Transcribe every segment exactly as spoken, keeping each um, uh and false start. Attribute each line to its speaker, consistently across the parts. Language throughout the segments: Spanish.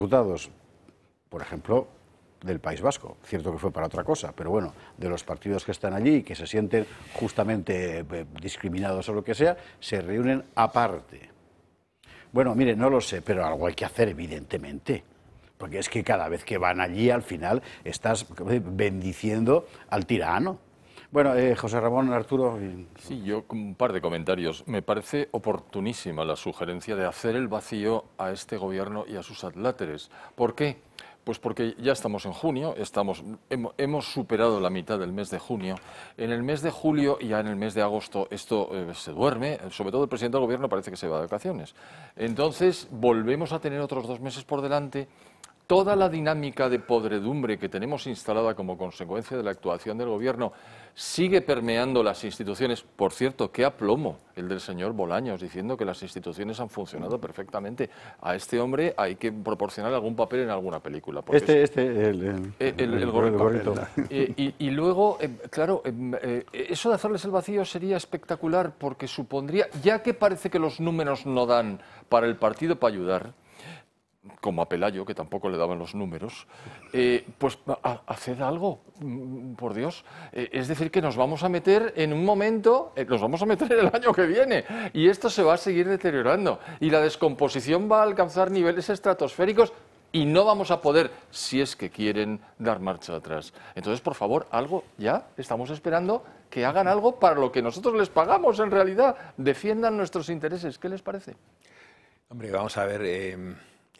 Speaker 1: diputados, por ejemplo, del País Vasco. Cierto que fue para otra cosa, pero bueno, de los partidos que están allí y que se sienten justamente eh, discriminados o lo que sea, se reúnen aparte. Bueno, mire, no lo sé, pero algo hay que hacer, evidentemente. Porque es que cada vez que van allí, al final, estás bendiciendo al tirano. Bueno, eh, José Ramón, Arturo...
Speaker 2: Sí, yo un par de comentarios. Me parece oportunísima la sugerencia de hacer el vacío a este gobierno y a sus adláteres. ¿Por qué? Pues porque ya estamos en junio, estamos, hemos superado la mitad del mes de junio. En el mes de julio y ya en el mes de agosto esto eh, se duerme, sobre todo el presidente del gobierno parece que se va de vacaciones. Entonces volvemos a tener otros dos meses por delante. Toda la dinámica de podredumbre que tenemos instalada como consecuencia de la actuación del gobierno sigue permeando las instituciones. Por cierto, qué aplomo el del señor Bolaños, diciendo que las instituciones han funcionado perfectamente. A este hombre hay que proporcionar algún papel en alguna película.
Speaker 1: Este, este, el, el,
Speaker 2: el, el, el, el gorrito. Eh, y, y luego, eh, claro, eh, eh, eso de hacerles el vacío sería espectacular porque supondría, ya que parece que los números no dan para el partido para ayudar, como a Pelayo, que tampoco le daban los números, eh, pues a, haced algo, por Dios. Eh, es decir, que nos vamos a meter en un momento, eh, nos vamos a meter en el año que viene, y esto se va a seguir deteriorando, y la descomposición va a alcanzar niveles estratosféricos, y no vamos a poder, si es que quieren, dar marcha atrás. Entonces, por favor, algo ya, estamos esperando que hagan algo para lo que nosotros les pagamos, en realidad, defiendan nuestros intereses. ¿Qué les parece?
Speaker 3: Hombre, vamos a ver... Eh...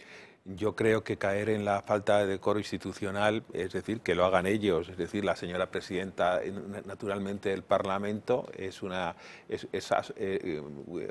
Speaker 3: Yo creo que caer en la falta de decoro institucional, es decir, que lo hagan ellos, es decir, la señora presidenta naturalmente del Parlamento es una, es, es, eh,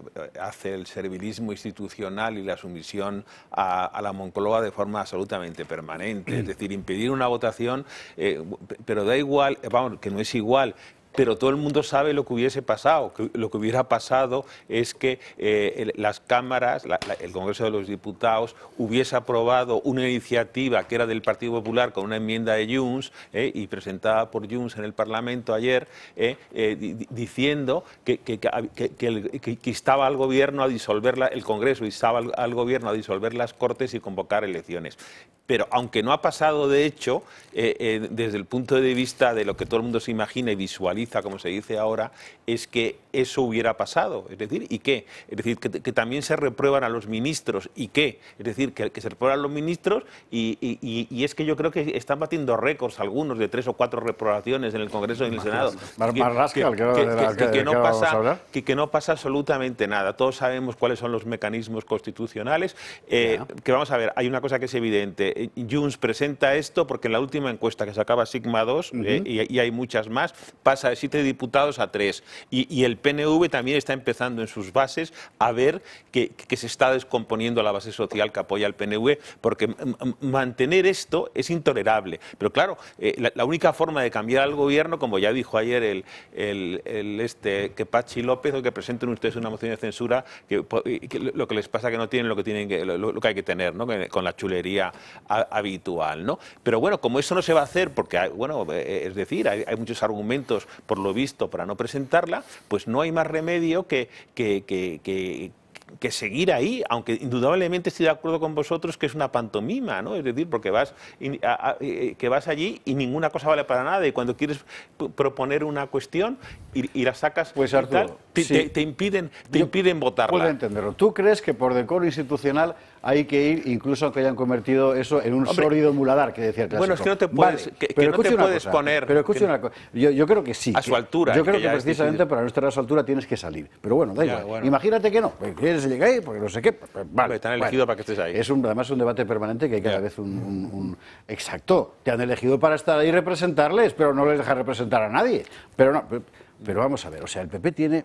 Speaker 3: hace el servilismo institucional y la sumisión a, a la Moncloa de forma absolutamente permanente, es decir, impedir una votación, eh, pero da igual, vamos, que no es igual. Pero todo el mundo sabe lo que hubiese pasado. Que lo que hubiera pasado es que eh, las cámaras, la, la, el Congreso de los Diputados, hubiese aprobado una iniciativa que era del Partido Popular con una enmienda de Junts eh, y presentada por Junts en el Parlamento ayer, eh, eh, di, diciendo que, que, que, que, el, que, que instaba al Gobierno a disolver la, el Congreso, instaba al, al Gobierno a disolver las Cortes y convocar elecciones. Pero aunque no ha pasado de hecho, eh, eh, desde el punto de vista de lo que todo el mundo se imagina y visualiza, como se dice ahora, es que eso hubiera pasado. Es decir, ¿y qué? Es decir, que, que también se reprueban a los ministros. ¿Y qué? Es decir, que, que se reprueban a los ministros y, y, y es que yo creo que están batiendo récords algunos de tres o cuatro reprobaciones en el Congreso y en el Senado.
Speaker 1: Más
Speaker 3: que,
Speaker 1: rascal,
Speaker 3: que, que, que, que, que, no pasa, que, que no pasa absolutamente nada. Todos sabemos cuáles son los mecanismos constitucionales. Eh, que vamos a ver, hay una cosa que es evidente. Junts presenta esto porque en la última encuesta que sacaba Sigma dos, uh-huh. eh, y, y hay muchas más, pasa de siete diputados a tres. Y, y el P N V también está empezando en sus bases a ver que, que se está descomponiendo la base social que apoya al P N V, porque mantener esto es intolerable. Pero claro, eh, la, la única forma de cambiar al gobierno, como ya dijo ayer el, el, el este, que Pachi López, o que presenten ustedes una moción de censura, que, que lo que les pasa es que no tienen lo que, tienen que, lo, lo que hay que tener, ¿no? Con la chulería habitual, ¿no? Pero bueno, como eso no se va a hacer, porque, hay, bueno, es decir, hay, hay muchos argumentos, por lo visto, para no presentarla, pues no hay más remedio que, que, que, que que seguir ahí, aunque indudablemente estoy de acuerdo con vosotros que es una pantomima, ¿no? Es decir, porque vas, a, a, que vas allí y ninguna cosa vale para nada, y cuando quieres proponer una cuestión y, y la sacas,
Speaker 1: pues Arturo,
Speaker 3: tal, te, sí. te, te impiden, te
Speaker 1: Yo
Speaker 3: impiden votarla.
Speaker 1: Puedo entenderlo. ¿Tú crees que por decoro institucional hay que ir, incluso aunque hayan convertido eso en un Hombre, sólido muladar, que decía el clásico?
Speaker 3: Bueno, es que no te puedes, vale, que, que no te puedes
Speaker 1: cosa,
Speaker 3: poner...
Speaker 1: Pero escucha
Speaker 3: que,
Speaker 1: una cosa, yo, yo creo que sí.
Speaker 3: A su
Speaker 1: que,
Speaker 3: altura.
Speaker 1: Yo creo que,
Speaker 3: que
Speaker 1: precisamente para no estar a su altura tienes que salir. Pero bueno, da igual. Ya, bueno. Imagínate que no, quieres llegar ahí, porque no sé qué. Vale,
Speaker 3: te han elegido bueno, para que estés ahí.
Speaker 1: Es un, además un debate permanente que hay cada ya. vez un, un, un... Exacto, te han elegido para estar ahí y representarles, pero no les dejas representar a nadie. Pero no, pero, pero vamos a ver, o sea, el P P tiene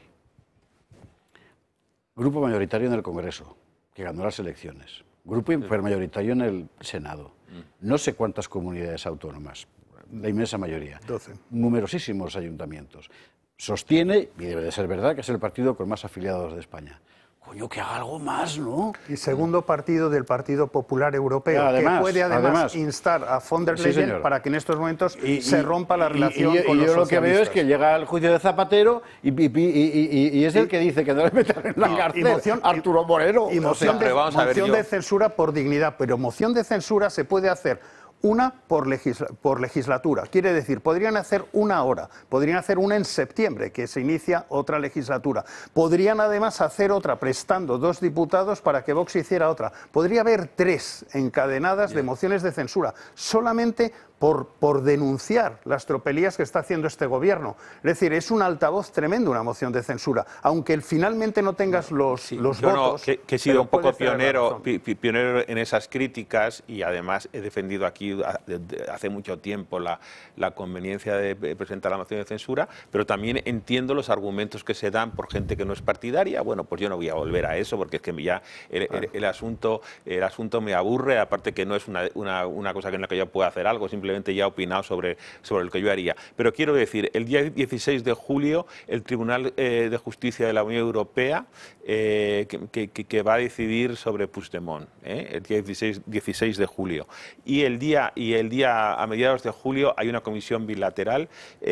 Speaker 1: grupo mayoritario en el Congreso, que ganó las elecciones. Grupo hipermayoritario en el Senado. No sé cuántas comunidades autónomas, la inmensa mayoría.
Speaker 4: doce.
Speaker 1: Numerosísimos ayuntamientos. Sostiene, y debe de ser verdad, que es el partido con más afiliados de España. coño, que haga algo más, ¿no?
Speaker 4: Y segundo partido del Partido Popular Europeo,
Speaker 1: además,
Speaker 4: que puede además, además instar a von der Leyen
Speaker 1: sí,
Speaker 4: para que en estos momentos
Speaker 1: y,
Speaker 4: se
Speaker 1: y,
Speaker 4: rompa la relación
Speaker 1: y, y,
Speaker 4: con
Speaker 1: y
Speaker 4: los
Speaker 1: yo lo
Speaker 4: socialistas.
Speaker 1: que veo es que llega al juicio de Zapatero y, y, y, y, y es el que dice que no le metan en la no, cárcel moción, Arturo Moreno.
Speaker 4: Y moción,
Speaker 3: o sea,
Speaker 4: de,
Speaker 3: vamos a ver
Speaker 4: moción
Speaker 3: yo.
Speaker 4: de censura por dignidad, pero moción de censura se puede hacer una por, legisla por legislatura. Quiere decir, podrían hacer una ahora, podrían hacer una en septiembre, que se inicia otra legislatura. Podrían además hacer otra prestando dos diputados para que Vox hiciera otra. Podría haber tres encadenadas yeah. de mociones de censura, solamente por, por denunciar las tropelías que está haciendo este gobierno. Es decir, es un altavoz tremendo una moción de censura. Aunque finalmente no tengas los, sí, los
Speaker 3: yo
Speaker 4: votos...
Speaker 3: No, que, que he sido un poco pionero, pionero en esas críticas y además he defendido aquí hace mucho tiempo la, la conveniencia de presentar la moción de censura, pero también entiendo los argumentos que se dan por gente que no es partidaria. Bueno, pues yo no voy a volver a eso porque es que ya el, el, el, asunto, el asunto me aburre, aparte que no es una, una, una cosa en la que yo pueda hacer algo, simplemente ya he opinado sobre, sobre lo que yo haría. Pero quiero decir, el día dieciséis de julio el Tribunal eh, de Justicia de la Unión Europea eh, que, que, que va a decidir sobre Puigdemont, eh, el día dieciséis de julio. Y el día, y el día a mediados de julio hay una comisión bilateral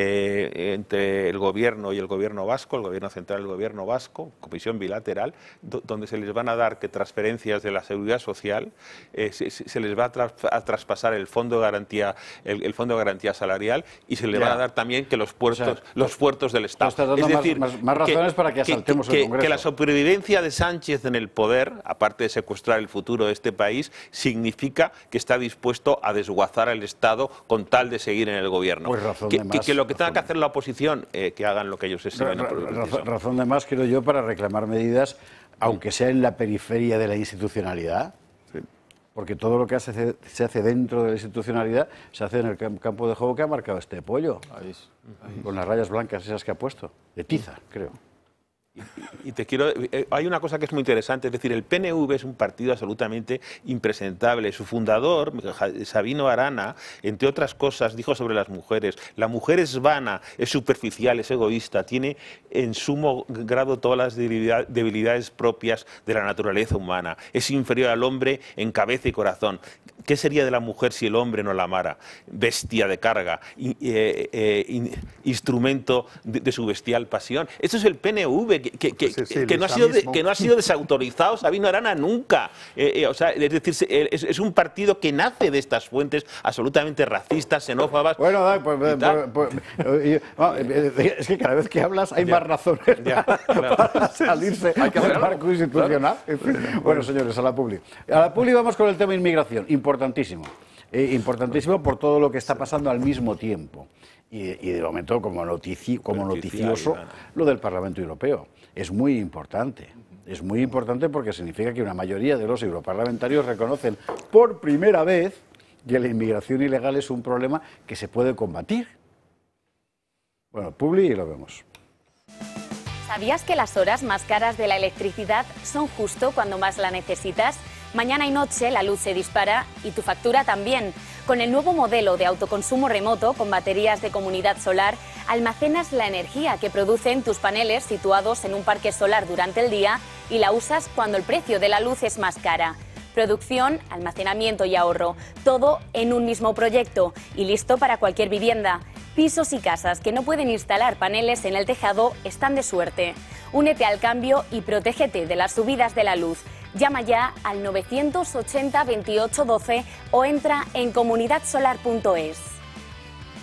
Speaker 3: eh, entre el Gobierno y el Gobierno vasco, el Gobierno central y el Gobierno vasco, comisión bilateral, do, donde se les van a dar que transferencias de la Seguridad Social, eh, se, se les va a, tra a traspasar el Fondo de Garantía El, el Fondo de Garantía Salarial y se le yeah. van a dar también que los puertos, o sea, los puertos del Estado.
Speaker 1: Estás dando
Speaker 3: es decir,
Speaker 1: más, más, más razones que, para que asaltemos
Speaker 3: que,
Speaker 1: el Congreso.
Speaker 3: Que la supervivencia de Sánchez en el poder, aparte de secuestrar el futuro de este país, significa que está dispuesto a desguazar al Estado con tal de seguir en el gobierno.
Speaker 1: Pues razón
Speaker 3: que,
Speaker 1: de más,
Speaker 3: que, que lo que tenga
Speaker 1: razón.
Speaker 3: que hacer la oposición, eh, que hagan lo que ellos estimen.
Speaker 1: Ra ra razón, razón de más, creo yo, para reclamar medidas, aunque sea en la periferia de la institucionalidad. Sí. Porque todo lo que hace, se hace dentro de la institucionalidad se hace en el campo de juego que ha marcado este pollo. Ahí es, ahí es. Con las rayas blancas esas que ha puesto. De tiza, creo.
Speaker 3: Y, y te quiero, eh, hay una cosa que es muy interesante, es decir, el P N V es un partido absolutamente impresentable. Su fundador, Sabino Arana, entre otras cosas, dijo sobre las mujeres: la mujer es vana, es superficial, es egoísta, tiene en sumo grado todas las debilidades propias de la naturaleza humana, es inferior al hombre en cabeza y corazón. ¿Qué sería de la mujer si el hombre no la amara? Bestia de carga, eh, eh, in, instrumento de, de su bestial pasión. Esto es el P N V, que, que, que, sí, sí, que, no, ha sido de, que no ha sido desautorizado Sabino Arana nunca. Eh, eh, o sea, es decir, es, es un partido que nace de estas fuentes absolutamente racistas, xenófobas.
Speaker 1: Bueno, pues, pues, pues, pues, no, es que cada vez que hablas hay ya. más razones ya, claro. para salirse del marco institucional. Claro. Bueno, señores, a la publi. A la publi vamos con el tema inmigración. Importantísimo. Eh, importantísimo por todo lo que está pasando al mismo tiempo. Y, y de momento, como, notici como noticioso, lo del Parlamento Europeo. Es muy importante. Es muy importante porque significa que una mayoría de los europarlamentarios reconocen por primera vez que la inmigración ilegal es un problema que se puede combatir. Bueno, publi y lo vemos.
Speaker 5: ¿Sabías que las horas más caras de la electricidad son justo cuando más la necesitas? Mañana y noche la luz se dispara y tu factura también. Con el nuevo modelo de autoconsumo remoto con baterías de comunidad solar, almacenas la energía que producen tus paneles situados en un parque solar durante el día y la usas cuando el precio de la luz es más cara. Producción, almacenamiento y ahorro, todo en un mismo proyecto y listo para cualquier vivienda. Pisos y casas que no pueden instalar paneles en el tejado están de suerte. Únete al cambio y protégete de las subidas de la luz. Llama ya al novecientos ochenta veintiocho doce o entra en comunidad solar punto es.